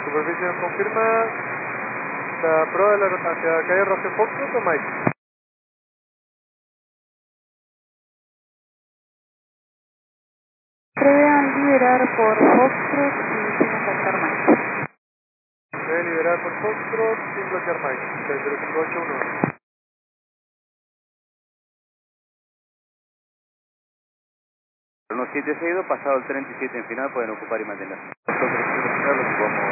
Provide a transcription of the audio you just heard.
Supervision confirma la prueba de la hacia calle Roger Foxtrot o Mike. Deben liberar por Foxtrot y sin contactar Mike. Debe liberar por Foxtrot sin bloquear Mike. 0581. Los 762, pasado el 37 en final, pueden ocupar y mantener. Nosotros lo ocupamos